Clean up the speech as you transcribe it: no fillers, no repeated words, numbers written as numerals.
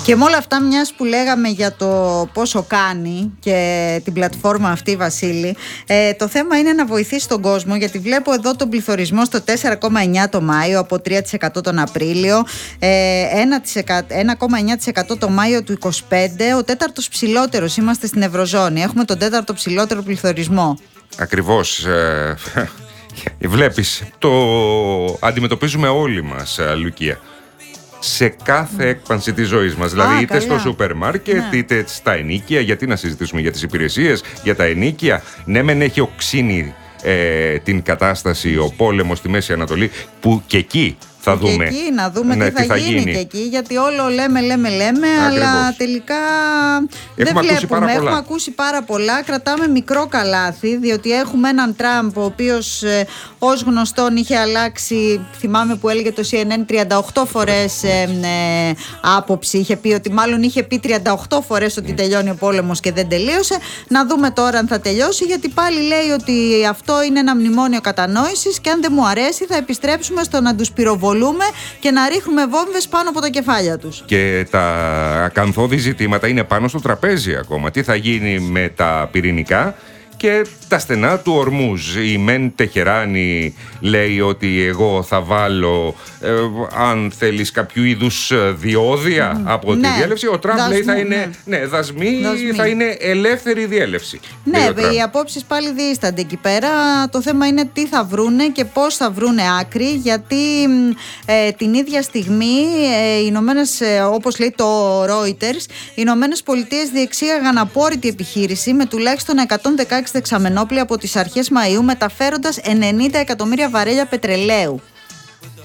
Και με όλα αυτά, μιας που λέγαμε για το πόσο κάνει και την πλατφόρμα αυτή, Βασίλη, το θέμα είναι να βοηθήσει τον κόσμο, γιατί βλέπω εδώ τον πληθωρισμό στο 4,9% το Μάιο, από 3% τον Απρίλιο, 1,9% το Μάιο του 25%, ο τέταρτος ψηλότερος είμαστε στην Ευρωζώνη, έχουμε τον τέταρτο ψηλότερο πληθωρισμό. Ακριβώς. Βλέπεις, το αντιμετωπίζουμε όλοι μας, Λουκία, σε κάθε έκφανση της ζωής μας. Δηλαδή είτε στο σούπερ μάρκετ, είτε στα ενοίκια. Γιατί να συζητήσουμε για τις υπηρεσίες, για τα ενοίκια? Ναι, μεν έχει οξύνει την κατάσταση ο πόλεμος στη Μέση Ανατολή, που και εκεί θα δούμε. Και εκεί να δούμε τι θα γίνει και εκεί, γιατί όλο λέμε, αλλά τελικά δεν βλέπουμε. Έχουμε ακούσει πάρα πολλά, κρατάμε μικρό καλάθι, διότι έχουμε έναν Τραμπ, ο οποίος ως γνωστόν είχε αλλάξει, θυμάμαι που έλεγε το CNN, 38 φορές άποψη. Είχε πει ότι μάλλον είχε πει 38 φορές ότι τελειώνει ο πόλεμος και δεν τελείωσε. Να δούμε τώρα αν θα τελειώσει, γιατί πάλι λέει ότι αυτό είναι ένα μνημόνιο κατανόησης και αν δεν μου αρέσει θα επιστρέψουμε στο να τους πυροβολούμε και να ρίχνουμε βόμβες πάνω από τα κεφάλια τους. Και τα ακαθόδη ζητήματα είναι πάνω στο τραπέζι ακόμα. Τι θα γίνει με τα πυρηνικά και τα στενά του Ορμούζ. Η Μεν Τεχεράνη λέει ότι εγώ θα βάλω, αν θέλεις, κάποιο είδους διόδια από τη διέλευση. Ο Τραμπ λέει θα είναι δασμοί, θα είναι ελεύθερη διέλευση. Ναι, οι απόψεις πάλι διείστανται εκεί πέρα. Το θέμα είναι τι θα βρούνε και πώς θα βρούνε άκρη, γιατί την ίδια στιγμή όπως λέει το Reuters, οι Ηνωμένες Πολιτείες διεξήγαγαν απόρριτη επιχείρηση με τουλάχιστον 116 δεξαμενόπλια από τις αρχές Μαΐου, μεταφέροντας 90 εκατομμύρια βαρέλια πετρελαίου.